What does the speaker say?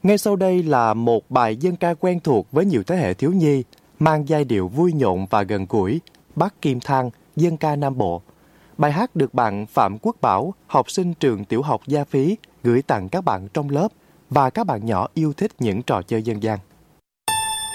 Ngay sau đây là một bài dân ca quen thuộc với nhiều thế hệ thiếu nhi, mang giai điệu vui nhộn và gần gũi, Bắc Kim Thang, dân ca Nam Bộ. Bài hát được bạn Phạm Quốc Bảo, học sinh trường tiểu học Gia Phí, gửi tặng các bạn trong lớp và các bạn nhỏ yêu thích những trò chơi dân gian.